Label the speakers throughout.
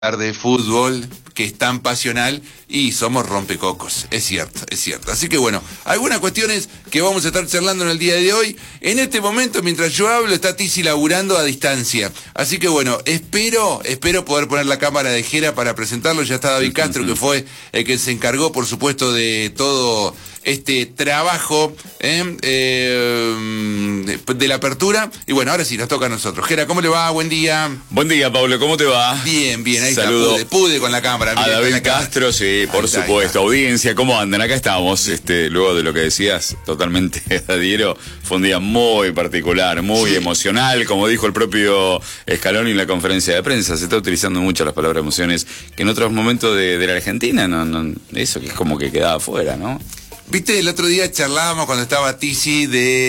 Speaker 1: de fútbol que es tan pasional y somos rompecocos, es cierto, es cierto. Así que bueno, algunas cuestiones que vamos a estar charlando en el día de hoy. En este momento, mientras yo hablo, está Tizi laburando a distancia. Así que bueno, espero poder poner la cámara de Jera para presentarlo. Ya está David Castro, que fue el que se encargó, por supuesto, de todo este trabajo de la apertura. Y bueno, ahora sí, nos toca a nosotros. Jera, ¿cómo le va? Buen día.
Speaker 2: Buen día, Pablo, ¿cómo te va?
Speaker 1: Bien, bien, ahí
Speaker 2: Saludo
Speaker 1: está, pude con la cámara.
Speaker 2: a David Castro, sí, por supuesto. Audiencia, ¿cómo andan? Acá estamos, luego de lo que decías, totalmente adhiero. Fue un día muy particular, muy emocional, como dijo el propio Scaloni en la conferencia de prensa. Se está utilizando mucho las palabras emociones, que en otros momentos de la Argentina, eso que es como que quedaba afuera, ¿no?
Speaker 1: Viste, el otro día charlábamos cuando estaba Tizi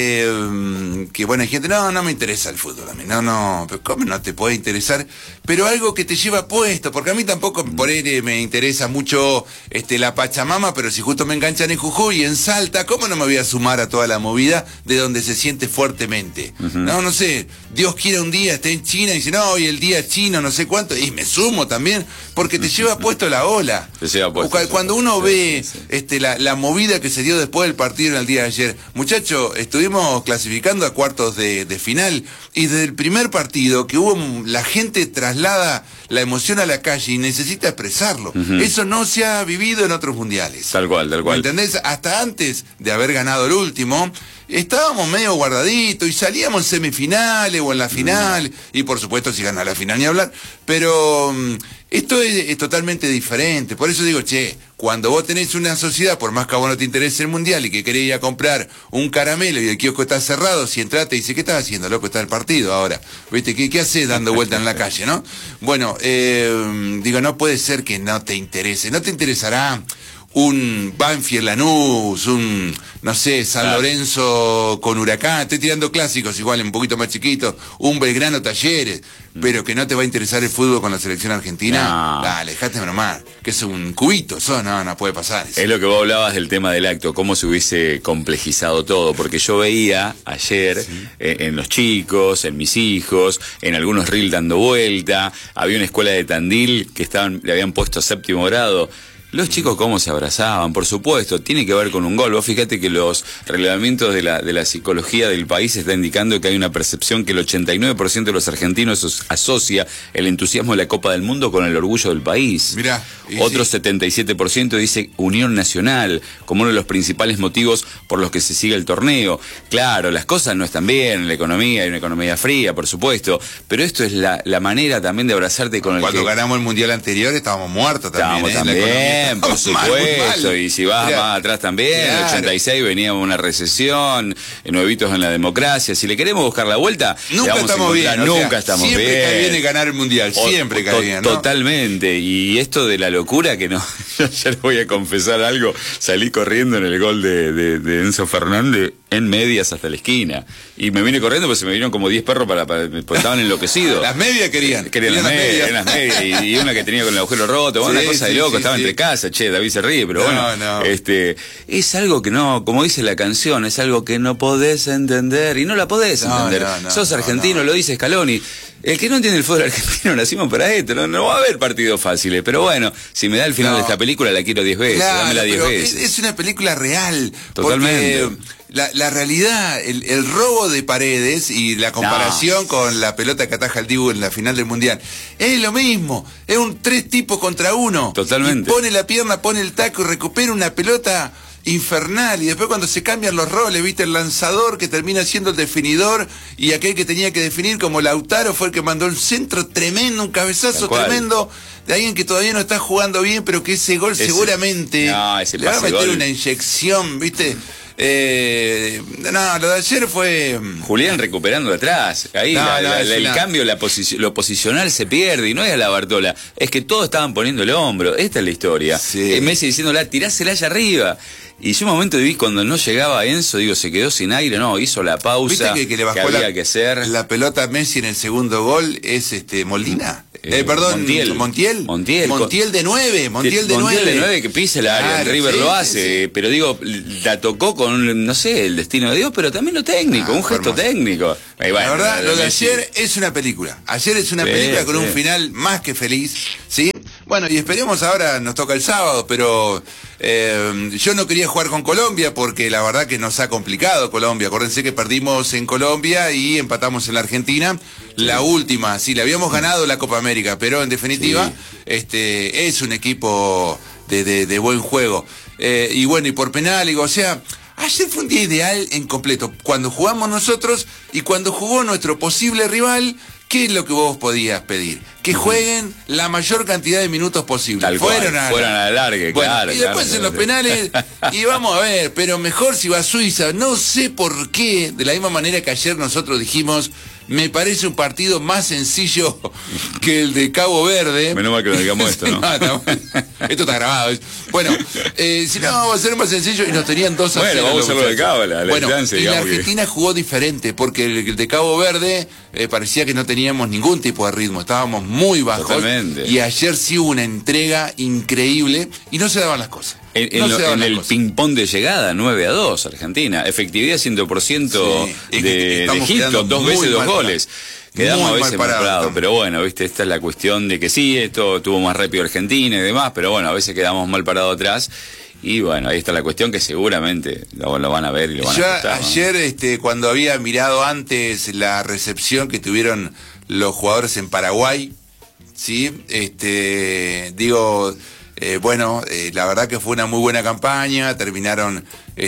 Speaker 1: de que bueno, hay gente, no me interesa el fútbol a mí, pero ¿cómo no te puede interesar? Pero algo que te lleva puesto, porque a mí tampoco por él me interesa mucho la Pachamama, pero si justo me enganchan en Jujuy, en Salta, ¿cómo no me voy a sumar a toda la movida de donde se siente fuertemente? No sé, Dios quiera un día esté en China y dice, no, hoy el día chino, no sé cuánto, y me sumo también, porque te lleva puesto la ola.
Speaker 2: Te lleva puesto.
Speaker 1: Cuando uno ve la movida que se dio después del partido en el día de ayer. Muchachos, estuvimos clasificando a cuartos de final y desde el primer partido que hubo, la gente traslada la emoción a la calle y necesita expresarlo. Eso no se ha vivido en otros mundiales.
Speaker 2: Tal cual.
Speaker 1: ¿Me entendés? Hasta antes de haber ganado el último, estábamos medio guardaditos y salíamos en semifinales o en la final, y por supuesto si gana la final ni hablar, pero esto es totalmente diferente. Por eso digo, cuando vos tenés una sociedad, por más que a vos no te interese el mundial y que querés ir a comprar un caramelo y el kiosco está cerrado, si entraste y dice, ¿qué estás haciendo, loco? Está el partido ahora. ¿Viste? ¿Qué haces dando vuelta en la calle, no? Bueno, digo, no puede ser que no te interese. No te interesará un Banfield Lanús, un, no sé, San Lorenzo con Huracán, estoy tirando clásicos igual, un poquito más chiquitos, un Belgrano Talleres, pero que no te va a interesar el fútbol con la selección argentina, dale, dejate nomás, que es un cubito, eso no puede pasar. Eso.
Speaker 2: Es lo que vos hablabas del tema del acto, cómo se hubiese complejizado todo, porque yo veía ayer en los chicos, en mis hijos, en algunos reels dando vuelta, había una escuela de Tandil que le habían puesto 7º grado. Los chicos cómo se abrazaban, por supuesto, tiene que ver con un gol. Vos fíjate que los relevamientos de la psicología del país está indicando que hay una percepción que el 89% de los argentinos asocia el entusiasmo de la Copa del Mundo con el orgullo del país.
Speaker 1: Mirá,
Speaker 2: Otro 77% dice unión nacional como uno de los principales motivos por los que se sigue el torneo. Claro, las cosas no están bien en la economía, hay una economía fría, por supuesto, pero esto es la manera también de abrazarte con
Speaker 1: Cuando ganamos el mundial anterior estábamos muertos también.
Speaker 2: Estábamos también. Por supuesto,
Speaker 1: mal.
Speaker 2: Y si vas más atrás también, en el 86 venía una recesión, nuevitos en la democracia. Si le queremos buscar la vuelta,
Speaker 1: nunca estamos bien.
Speaker 2: Nunca estamos bien.
Speaker 1: Siempre cae bien ganar el mundial, siempre cae bien, ¿no?
Speaker 2: Totalmente. Y esto de la locura que no, yo ya les voy a confesar algo, salí corriendo en el gol de Enzo Fernández en medias hasta la esquina. Y me vine corriendo porque se me vinieron como 10 perros porque estaban enloquecidos.
Speaker 1: Las medias querían
Speaker 2: las medias. Y una que tenía con el agujero roto, una cosa de loco, estaba entre casa. David se ríe, pero es algo que no, como dice la canción, es algo que no podés entender, y no la podés entender. Sos argentino, lo dice Scaloni. El que no entiende el fútbol argentino, nacimos para esto, no va a haber partidos fáciles, pero bueno, si me da el final de esta película la quiero 10 veces, dámela 10 veces.
Speaker 1: Es una película real.
Speaker 2: Totalmente.
Speaker 1: La realidad, el robo de Paredes y la comparación con la pelota que ataja el Dibu en la final del Mundial, es lo mismo, es un 3 tipos contra 1.
Speaker 2: Totalmente.
Speaker 1: Y pone la pierna, pone el taco y recupera una pelota infernal, y después cuando se cambian los roles, viste, el lanzador que termina siendo el definidor y aquel que tenía que definir como Lautaro fue el que mandó el centro tremendo, un cabezazo tremendo de alguien que todavía no está jugando bien, pero que ese gol seguramente le va a meter una inyección, viste. Lo de ayer fue
Speaker 2: Julián recuperando de atrás. Ahí el cambio, lo posicional se pierde, y no es a la Bartola, es que todos estaban poniendo el hombro. Esta es la historia. Messi diciéndola, tirásela allá arriba. Y yo un momento vi cuando no llegaba Enzo, digo, se quedó sin aire, hizo la pausa.
Speaker 1: ¿Viste que le bajó
Speaker 2: que había que hacer?
Speaker 1: La pelota a Messi en el segundo gol es Molina? Perdón, Montiel. Montiel de 9, Montiel de
Speaker 2: 9 que pisa el área,
Speaker 1: Claro,
Speaker 2: River
Speaker 1: sí,
Speaker 2: lo hace,
Speaker 1: sí.
Speaker 2: pero digo, la tocó con, no sé, el destino de Dios, pero también lo técnico, un gesto
Speaker 1: hermoso.
Speaker 2: técnico. Bueno,
Speaker 1: La verdad, lo de
Speaker 2: Messi.
Speaker 1: ayer es una película. Ayer es una
Speaker 2: Sí,
Speaker 1: película con un
Speaker 2: sí.
Speaker 1: final más que feliz, ¿sí? Bueno, y esperemos ahora, nos toca el sábado, pero yo no quería jugar con Colombia porque la verdad que nos ha complicado Colombia. Acuérdense que perdimos en Colombia y empatamos en la Argentina. La última, sí, le habíamos ganado la Copa América, pero en definitiva, es un equipo de buen juego. Y bueno, y por penal, digo, o sea, ayer fue un día ideal en completo. Cuando jugamos nosotros y cuando jugó nuestro posible rival, ¿qué es lo que vos podías pedir? Que jueguen la mayor cantidad de minutos posible.
Speaker 2: Tal cual, fueron a la larga,
Speaker 1: bueno,
Speaker 2: claro.
Speaker 1: y después
Speaker 2: claro,
Speaker 1: en los penales, y vamos a ver, pero mejor si va a Suiza. No sé por qué, de la misma manera que ayer nosotros dijimos, me parece un partido más sencillo que el de Cabo Verde.
Speaker 2: Menos mal que no digamos esto, ¿no?
Speaker 1: Esto está grabado. Bueno, si no, vamos a ser más sencillo y nos tenían 2-0.
Speaker 2: Bueno, vamos a hacerlo de cábala,
Speaker 1: bueno,
Speaker 2: chance,
Speaker 1: y la
Speaker 2: digamos
Speaker 1: Argentina jugó diferente, porque el de Cabo Verde parecía que no teníamos ningún tipo de ritmo, estábamos muy bajos.
Speaker 2: Totalmente.
Speaker 1: Y ayer sí hubo una entrega increíble y no se daban las cosas.
Speaker 2: En el ping-pong de llegada, 9-2, Argentina. Efectividad 100%
Speaker 1: Sí,
Speaker 2: de
Speaker 1: estamos
Speaker 2: Egipto,
Speaker 1: quedando
Speaker 2: 2
Speaker 1: muy
Speaker 2: veces 2
Speaker 1: mal
Speaker 2: goles.
Speaker 1: parados.
Speaker 2: Quedamos
Speaker 1: Muy
Speaker 2: a
Speaker 1: mal
Speaker 2: veces mal
Speaker 1: parados,
Speaker 2: parados,
Speaker 1: estamos.
Speaker 2: pero bueno, viste, esta es la cuestión de que sí, esto tuvo más rápido Argentina y demás, pero bueno, a veces quedamos mal parados atrás. Y bueno, ahí está la cuestión que seguramente lo van a ver y lo van a ajustar, ¿no?
Speaker 1: Ayer, cuando había mirado antes la recepción que tuvieron los jugadores en Paraguay, ¿sí? La verdad que fue una muy buena campaña, terminaron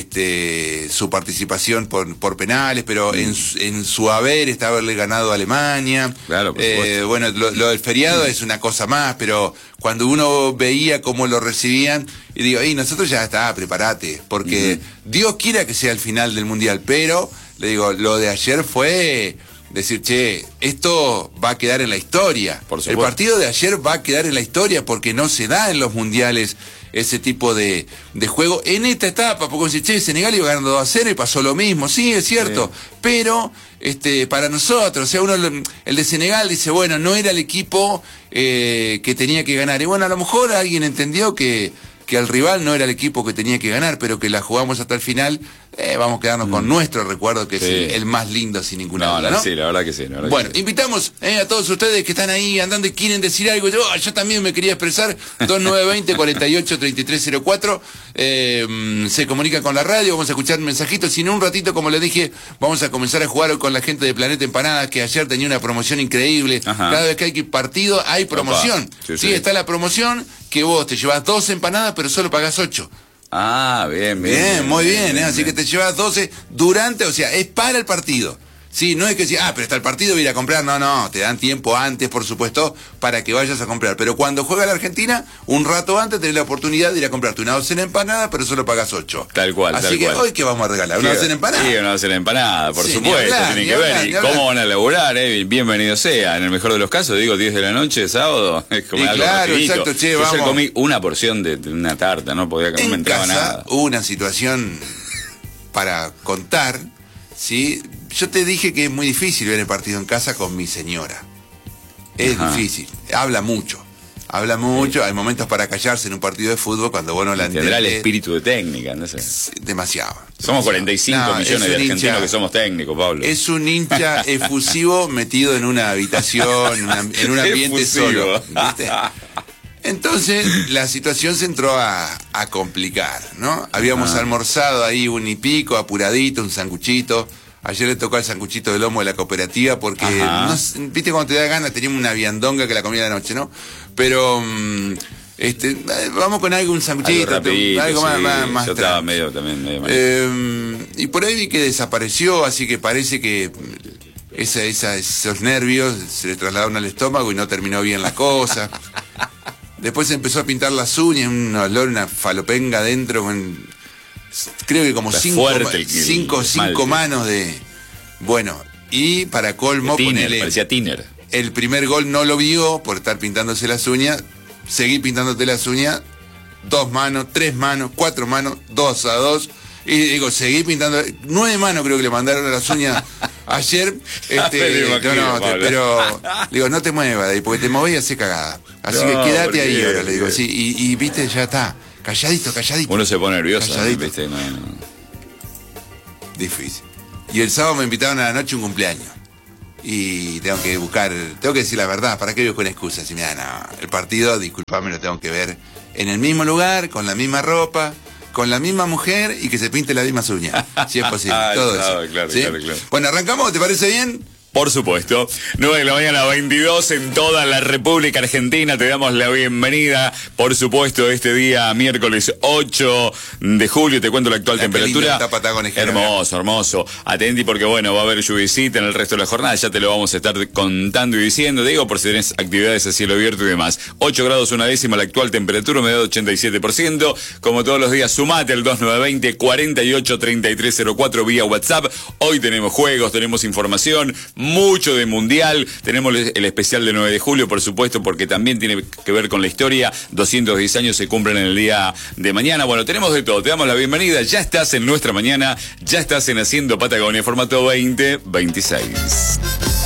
Speaker 1: su participación por penales, pero en su haber está haberle ganado a Alemania.
Speaker 2: Claro, por supuesto.
Speaker 1: Bueno, lo del feriado es una cosa más, pero cuando uno veía cómo lo recibían, y digo, nosotros ya está, prepárate, porque Dios quiera que sea el final del Mundial, pero, le digo, lo de ayer fue decir, che, esto va a quedar en la historia.
Speaker 2: Por supuesto.
Speaker 1: El partido de ayer va a quedar en la historia porque no se da en los mundiales ese tipo de juego en esta etapa, porque dice, che, Senegal iba ganando 2-0 y pasó lo mismo, sí, es cierto, pero para nosotros, o sea, el de Senegal dice, bueno, no era el equipo que tenía que ganar, y bueno, a lo mejor alguien entendió que el rival no era el equipo que tenía que ganar, pero que la jugamos hasta el final, vamos a quedarnos con nuestro recuerdo, que es el más lindo sin ninguna duda, ¿no?
Speaker 2: Sí, la verdad que sí.
Speaker 1: Bueno, invitamos a todos ustedes que están ahí andando y quieren decir algo. Yo también me quería expresar. 2920-483304. Se comunica con la radio, vamos a escuchar mensajitos. Y en un ratito, como les dije, vamos a comenzar a jugar con la gente de Planeta Empanadas, que ayer tenía una promoción increíble.
Speaker 2: Ajá.
Speaker 1: Cada vez que hay partido, hay promoción.
Speaker 2: Opa.
Speaker 1: Sí, está la promoción que vos te llevas 2 empanadas, pero solo pagás 8.
Speaker 2: Ah, bien.
Speaker 1: Muy bien, así que te llevas 12 durante, o sea, es para el partido. Sí, no es que pero está el partido, voy a ir a comprar. No, te dan tiempo antes, por supuesto, para que vayas a comprar. Pero cuando juega la Argentina, un rato antes tenés la oportunidad de ir a comprarte una docena de empanadas, pero solo pagas 8.
Speaker 2: Tal cual,
Speaker 1: Así que hoy, ¿qué vamos a regalar? ¿Una docena de empanadas?
Speaker 2: Sí, una docena de empanadas, por
Speaker 1: Sí,
Speaker 2: supuesto,
Speaker 1: ni
Speaker 2: tienen que
Speaker 1: hablar,
Speaker 2: ver.
Speaker 1: ni
Speaker 2: ¿Y
Speaker 1: hablar.
Speaker 2: cómo van a laburar? Bienvenido sea. En el mejor de los casos, digo, 10 de la noche, sábado. Es como
Speaker 1: Y
Speaker 2: algo
Speaker 1: claro,
Speaker 2: rapidito.
Speaker 1: exacto, che,
Speaker 2: Yo ayer
Speaker 1: vamos.
Speaker 2: comí una porción de una tarta, no podía comer, no me
Speaker 1: En
Speaker 2: entraba
Speaker 1: casa
Speaker 2: nada.
Speaker 1: hubo una situación para contar, ¿sí? Yo te dije que es muy difícil ver el partido en casa con mi señora. Es difícil, habla mucho, hay momentos para callarse en un partido de fútbol cuando vos no la entendés.
Speaker 2: Tendrá el espíritu de técnica, no sé.
Speaker 1: Demasiado.
Speaker 2: Somos 45 millones de argentinos que somos técnicos, Pablo.
Speaker 1: Es un hincha efusivo metido en una habitación, en un ambiente
Speaker 2: Efusivo.
Speaker 1: solo, ¿viste? Entonces la situación se entró a complicar, ¿no? Habíamos almorzado ahí 1 y pico, apuradito, un sanguchito. Ayer le tocó el sanguchito de lomo de la cooperativa porque, viste, cuando te da ganas, teníamos una viandonga que la comía de la noche, ¿no? Pero, vamos con algo, un sanguchito, algo más
Speaker 2: yo estaba
Speaker 1: tranqui.
Speaker 2: medio mal.
Speaker 1: Y por ahí vi que desapareció, así que parece que esos nervios se le trasladaron al estómago y no terminó bien la cosa. Después se empezó a pintar las uñas, un olor, una falopenga adentro, creo que como 5 manos de... Bueno, y para colmo,
Speaker 2: Parecía Tiner.
Speaker 1: el primer gol no lo vio por estar pintándose las uñas, seguí pintándote las uñas, 2 manos, 3 manos, 4 manos, 2-2, y digo, seguí pintando, 9 manos creo que le mandaron a las uñas Ayer, pero digo, no te muevas de ahí, porque te moví y hace cagada. Así que quédate ahí ahora, le digo, sí, y viste, ya está. Calladito.
Speaker 2: Uno se pone nervioso,
Speaker 1: ¿viste? No. Difícil. Y el sábado me invitaron a la noche un cumpleaños. Y tengo que decir la verdad, ¿para qué vivo con excusas? Si me dan el partido, disculpame, lo tengo que ver en el mismo lugar, con la misma ropa, con la misma mujer y que se pinte las mismas uñas, si es posible. Todo eso.
Speaker 2: Claro.
Speaker 1: Bueno, ¿arrancamos? ¿Te parece bien?
Speaker 2: Por supuesto, 9 de la mañana, 22 en toda la República Argentina. Te damos la bienvenida, por supuesto, este día, miércoles 8 de julio. Te cuento la actual temperatura. Hermoso. Atenti porque, bueno, va a haber lluviecita en el resto de la jornada. Ya te lo vamos a estar contando y diciendo. Digo, por si tenés actividades a cielo abierto y demás. 8 grados una décima la actual temperatura, humedad 87%. Como todos los días, sumate al 2920 48 3304 vía WhatsApp. Hoy tenemos juegos, tenemos información, mucho de mundial, tenemos el especial de 9 de julio, por supuesto, porque también tiene que ver con la historia. 210 años se cumplen en el día de mañana. Bueno, tenemos de todo, te damos la bienvenida, ya estás en nuestra mañana, ya estás en Haciendo Patagonia, formato 2026.